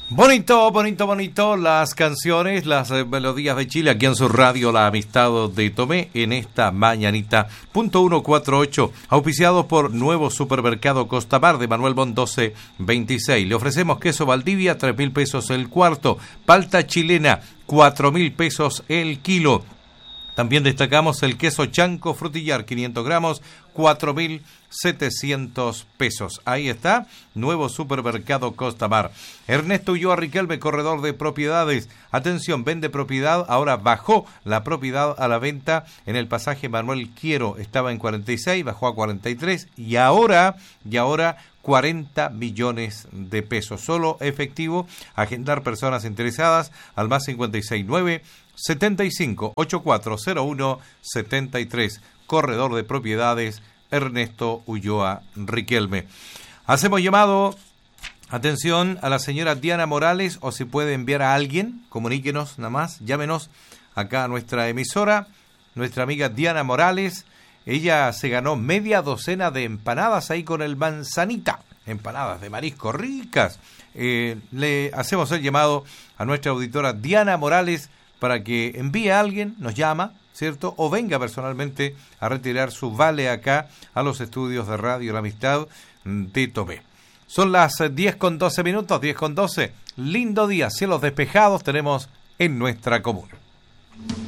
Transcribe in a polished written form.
Bonito, bonito, bonito, las canciones, las melodías de Chile aquí en su radio La Amistad de Tomé en esta mañanita. Punto 148, auspiciado por Nuevo Supermercado Costa Mar de Manuel Bon 1226. Le ofrecemos queso Valdivia, 3.000 pesos el cuarto, palta chilena, 4.000 pesos el kilo. También destacamos el queso Chanco Frutillar, 500 gramos, 4.700 pesos. Ahí está, Nuevo Supermercado Costa Mar. Ernesto Ulloa Riquelme, corredor de propiedades. Atención, vende propiedad, ahora bajó la propiedad a la venta en el pasaje Manuel Quiero. Estaba en 46, bajó a 43 y ahora 40 millones de pesos. Solo efectivo, agendar personas interesadas al más 569 75 8401 73. Corredor de propiedades Ernesto Ulloa Riquelme. Hacemos llamado, atención, a la señora Diana Morales, o si puede enviar a alguien, comuníquenos nada más, llámenos acá a nuestra emisora, nuestra amiga Diana Morales. Ella se ganó media docena de empanadas ahí con el Manzanita, empanadas de marisco ricas. Le hacemos el llamado a nuestra auditora Diana Morales para que envíe a alguien, nos llama, ¿cierto? O venga personalmente a retirar su vale acá a los estudios de Radio La Amistad de Tomé. Son las 10:12 minutos, 10:12. Lindo día, cielos despejados tenemos en nuestra comuna.